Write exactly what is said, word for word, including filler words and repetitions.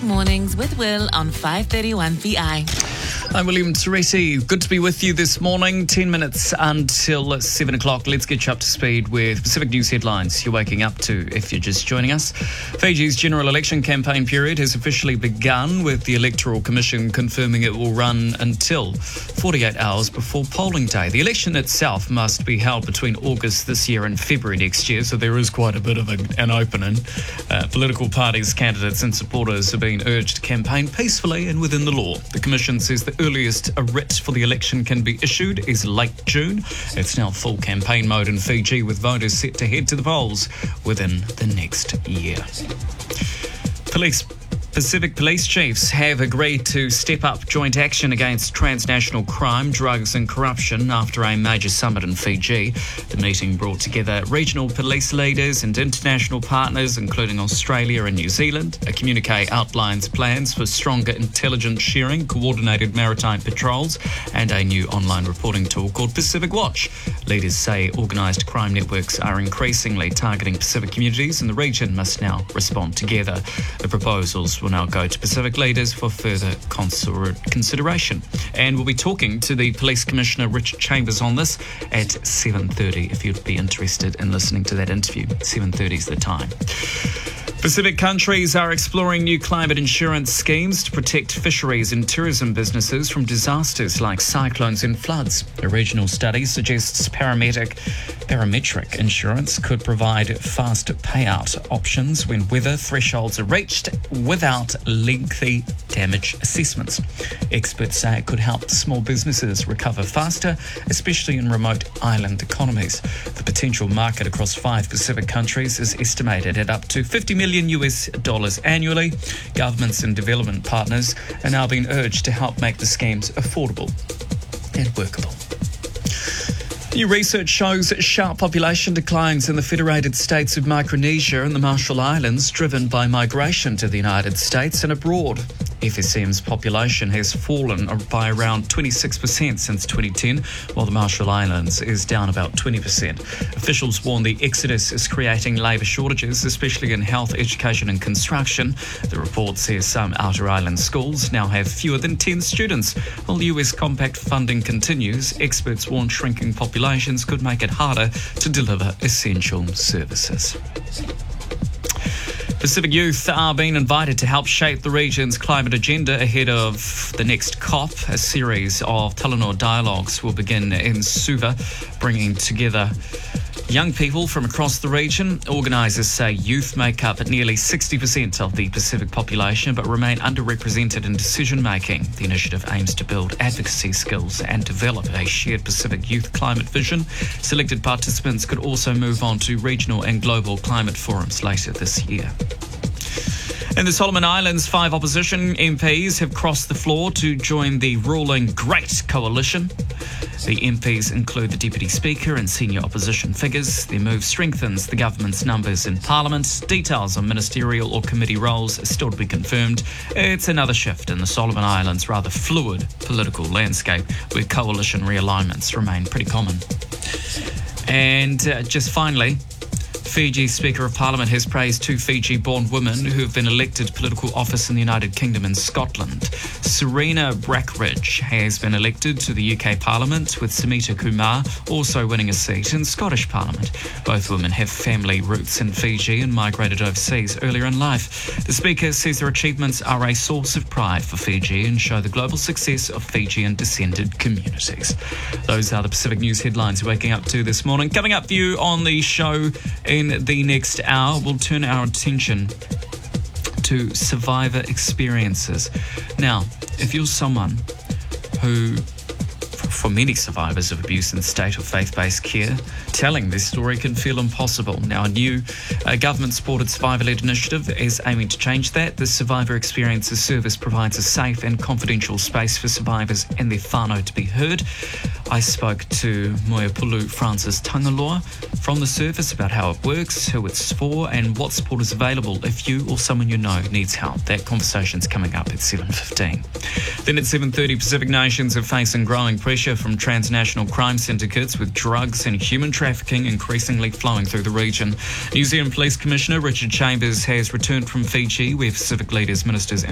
Mornings with Will on five thirty-one V I. I'm William Toretti. Good to be with you this morning. Ten minutes until seven o'clock. Let's get you up to speed with Pacific News headlines you're waking up to if you're just joining us. Fiji's general election campaign period has officially begun, with the Electoral Commission confirming it will run until forty-eight hours before polling day. The election itself must be held between August this year and February next year, so there is quite a bit of a, an opening. Uh, political parties, candidates and supporters are being urged to campaign peacefully and within the law. The Commission says the earliest a writ for the election can be issued is late June. It's now full campaign mode in Fiji, with voters set to head to the polls within the next year. Police Pacific police chiefs have agreed to step up joint action against transnational crime, drugs and corruption after a major summit in Fiji. The meeting brought together regional police leaders and international partners, including Australia and New Zealand. A communique outlines plans for stronger intelligence sharing, coordinated maritime patrols and a new online reporting tool called Pacific Watch. Leaders say organised crime networks are increasingly targeting Pacific communities, and the region must now respond together. The proposals will now go to Pacific leaders for further consideration. And we'll be talking to the Police Commissioner Richard Chambers on this at seven thirty if you'd be interested in listening to that interview. seven thirty is the time. Pacific countries are exploring new climate insurance schemes to protect fisheries and tourism businesses from disasters like cyclones and floods. A regional study suggests parametric, parametric insurance could provide fast payout options when weather thresholds are reached without lengthy damage assessments. Experts say it could help small businesses recover faster, especially in remote island economies. The potential market across five Pacific countries is estimated at up to fifty million U S dollars annually. Governments and development partners are now being urged to help make the schemes affordable and workable. New research shows sharp population declines in the Federated States of Micronesia and the Marshall Islands, driven by migration to the United States and abroad. F S M's population has fallen by around twenty-six percent since twenty ten, while the Marshall Islands is down about twenty percent. Officials warn the exodus is creating labour shortages, especially in health, education and construction. The report says some outer island schools now have fewer than ten students. While the U S compact funding continues, experts warn shrinking populations could make it harder to deliver essential services. Pacific youth are being invited to help shape the region's climate agenda ahead of the next COP. A series of Talanoa dialogues will begin in Suva, bringing together young people from across the region. Organisers say youth make up nearly sixty percent of the Pacific population but remain underrepresented in decision-making. The initiative aims to build advocacy skills and develop a shared Pacific youth climate vision. Selected participants could also move on to regional and global climate forums later this year. In the Solomon Islands, five opposition M Ps have crossed the floor to join the ruling Great Coalition. The M Ps include the Deputy Speaker and senior opposition figures. Their move strengthens the government's numbers in Parliament. Details on ministerial or committee roles are still to be confirmed. It's another shift in the Solomon Islands' rather fluid political landscape, where coalition realignments remain pretty common. And uh, just finally, Fiji's Speaker of Parliament has praised two Fiji-born women who have been elected to political office in the United Kingdom and Scotland. Serena Brackridge has been elected to the U K Parliament, with Samita Kumar also winning a seat in Scottish Parliament. Both women have family roots in Fiji and migrated overseas earlier in life. The Speaker says their achievements are a source of pride for Fiji and show the global success of Fijian-descended communities. Those are the Pacific News headlines you're waking up to this morning. Coming up for you on the show in the next hour, we'll turn our attention to survivor experiences. Now, if you're someone who, for many survivors of abuse in state or faith-based care, telling this story can feel impossible. Now, a new uh, government-supported survivor-led initiative is aiming to change that. The Survivor Experiences Service provides a safe and confidential space for survivors and their whānau to be heard. I spoke to Moeopulu Francis Tangaloa from the service about how it works, who it's for, and what support is available if you or someone you know needs help. That conversation's coming up at seven fifteen. Then at seven thirty, Pacific nations are facing growing pressure from transnational crime syndicates, with drugs and human trafficking increasingly flowing through the region. New Zealand Police Commissioner Richard Chambers has returned from Fiji, where Pacific leaders, ministers